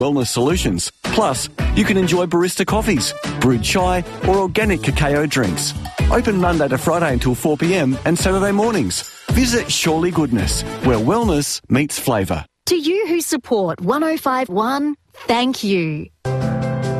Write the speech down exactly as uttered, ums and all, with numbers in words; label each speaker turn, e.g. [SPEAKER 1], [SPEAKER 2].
[SPEAKER 1] wellness solutions. Plus, you can enjoy barista coffees, brewed chai or organic cacao drinks. Open Monday to Friday until four p m and Saturday mornings. Visit Surely Goodness, where wellness meets flavour.
[SPEAKER 2] To you who support one oh five one, thank you.